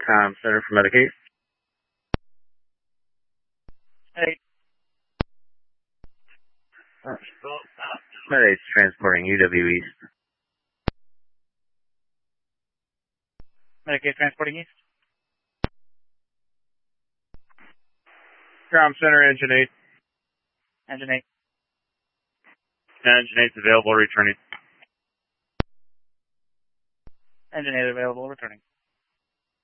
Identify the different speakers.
Speaker 1: Center for Medicaid.
Speaker 2: Hey.
Speaker 1: Medicaid's transporting UW East.
Speaker 2: Medicaid transporting east.
Speaker 1: Center, Engine 8.
Speaker 2: Engine 8.
Speaker 1: Engine 8's available, returning.
Speaker 2: Engine 8 available, returning.